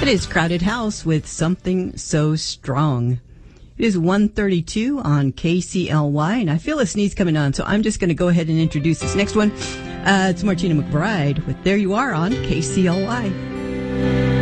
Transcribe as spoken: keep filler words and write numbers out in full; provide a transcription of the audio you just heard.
It is Crowded House with Something So Strong. It is one thirty-two on K C L Y, and I feel a sneeze coming on, so I'm just going to go ahead and introduce this next one. Uh, it's Martina McBride with There You Are on K C L Y.